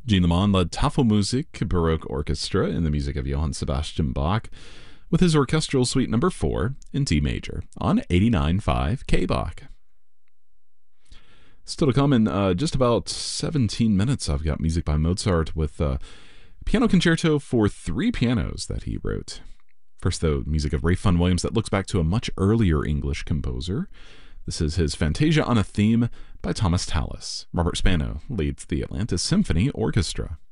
Jean Leman led Tafelmusik Baroque Orchestra in the music of Johann Sebastian Bach with his Orchestral Suite No. 4 in D major on 89.5 K-Bach. Still to come in just about 17 minutes, I've got music by Mozart with a piano concerto for 3 pianos that he wrote. First, though, music of Ralph Vaughan Williams that looks back to a much earlier English composer. This is his Fantasia on a Theme by Thomas Tallis. Robert Spano leads the Atlantis Symphony Orchestra.